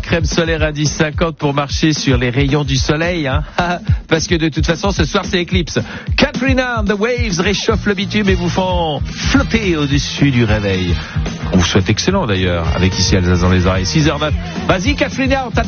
crème solaire à 10,50 pour marcher sur les rayons du soleil, hein. Parce que de toute façon, ce soir, c'est éclipse. Katrina and the Waves réchauffent le bitume et vous font flotter au-dessus du réveil. On vous souhaite excellent d'ailleurs, avec ici Alsace dans les oreilles. 6h09. Vas-y, Katrina, on